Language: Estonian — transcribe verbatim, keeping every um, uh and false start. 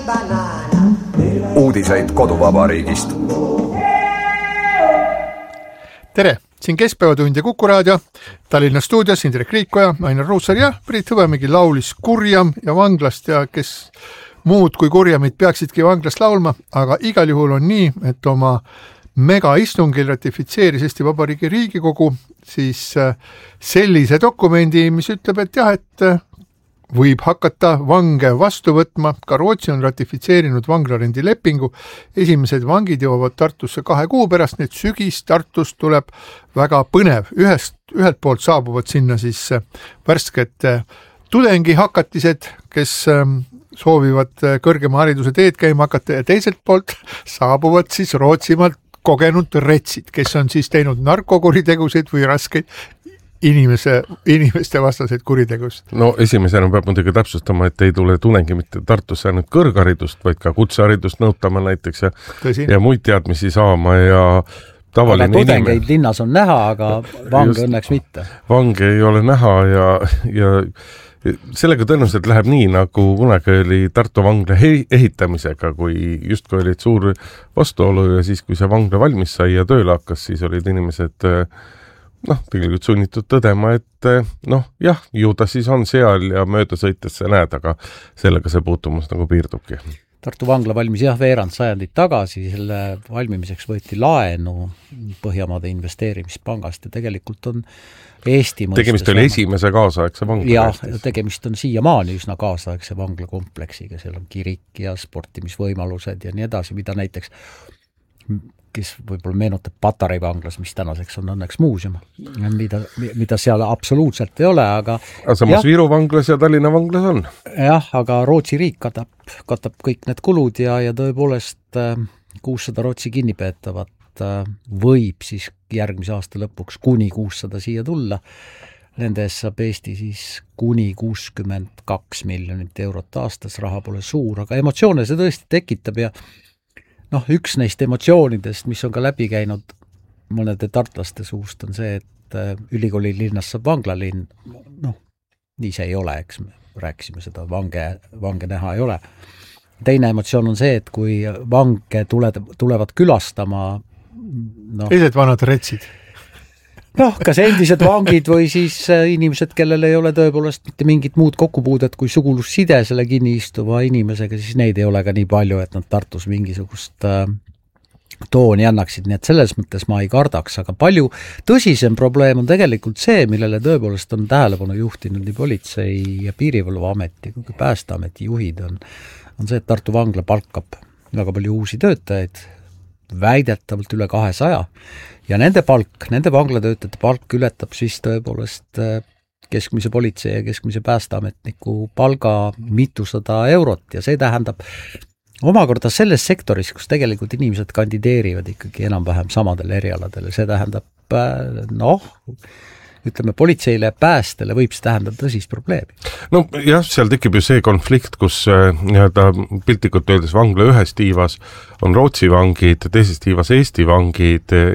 Uudiseid koduvabariigist. Tere, siin Keskpäevatund ja Kuku Raadio, Tallinna stuudios Indrek Riikoja, Ainar Ruussaar ja Priit Hõbemägi laulis Kurjam ja vanglast ja kes muud kui kurjamid peaksidki vanglast laulma, aga igal juhul on nii, et oma megaistungil ratifitseeris Eesti Vabariigi Riigikogu siis sellise dokumendi, mis ütleb, et jah, et võib hakata vange vastu võtma. Ka Rootsi on ratifitseerinud vanglarendi lepingu. Esimesed vangid jõuavad Tartusse kahe kuu pärast, need sügis Tartust tuleb väga põnev. Ühest, ühelt poolt saabuvad sinna siis värsked tudengi hakatised, kes soovivad kõrgema hariduse teed käima hakata ja teiselt poolt saabuvad siis Rootsimaalt kogenud retsid, kes on siis teinud narkokuritegusid või raskeid inimese, inimeste vastaseid kuritegusid. No esimesena peab muidugi täpsustama, et ei tule tulengi mitte Tartusse ainult kõrgharidust, vaid ka kutseharidust nõutama näiteks ja, ja muid teadmisi saama ja tavaline aga tudengeid inimene... linnas on näha, aga vange Just, õnneks mitte. Vange ei ole näha ja, ja sellega tõenäoliselt läheb nii, nagu kunagi oli Tartu vangla ehitamisega, kui justkui olid suur vastuolu ja siis, kui see vangla valmis sai ja tööle hakkas, siis olid inimesed noh, tegelikult sunnitud tõdema, et noh, jah, ju ta siis on seal ja mööda sõites sa näed, aga sellega see puutumus nagu piirdubki. Tartu vangla valmis jah veerand sajandit tagasi, selle valmimiseks võeti laenu Põhjamaade investeerimispangast ja tegelikult on Eesti mõistes... Tegemist oli esimese kaasaegse vangla. Jah, tegemist on siiamaani üsna kaasaegse vanglakompleksiga, seal on kirik ja sportimisvõimalused ja nii edasi, mida näiteks kes võib-olla meenutab Patarei vanglas, mis tänaseks on õnneks muuseum, mida, mida seal absoluutselt ei ole, aga... aga samas jah, Viru vanglas ja Tallinna vanglas on. Jah, aga Rootsi riik katab, katab kõik need kulud ja, ja tõepoolest kuussada Rootsi kinnipeetavat võib siis järgmise aasta lõpuks kuni kuussada siia tulla. Nende eest saab Eesti siis kuni kuuskümmend kaks miljonit eurot aastas, raha pole suur, aga emotsioone see tõesti tekitab ja noh, üks neist emotsioonidest, mis on ka läbi käinud mõnede tartlaste suust, on see, et ülikooli linnas saab vanglalinn. Noh, nii see ei ole, eks me rääkisime seda, vange, vange näha ei ole. Teine emotsioon on see, et kui vange tule, tulevad külastama no, teised vanad retsid. Noh, kas endised vangid või siis inimesed, kellel ei ole tõepoolest mitte mingit muud kokkupuudet kui sugulusside selle kinni istuva inimesega, siis neid ei ole ka nii palju, et nad Tartus mingisugust äh, tooni annaksid, nii et selles mõttes ma ei kardaks, aga palju tõsisem probleem on tegelikult see, millele tõepoolest on tähelepanu juhtinud nii politsei ja piirivalveameti kui päästeameti juhid on, on see, et Tartu vangla palkab väga palju uusi töötajaid, väidetavalt üle kahesaja ja nende palk, nende vanglatöötajate palk ületab siis tõepoolest keskmise politsei ja keskmise päästeametniku palga mitusada eurot ja see tähendab omakorda selles sektoris, kus tegelikult inimesed kandideerivad ikkagi enam-vähem samadel erialadel, see tähendab noh, ütleme politseile ja päästele võib see tähendada tõsist probleemi. No jah, seal tekib ju see konflikt, kus nii-öelda piltlikult öeldes vangla ühes tiivas on Rootsi vangid, teises tiivas Eesti vangid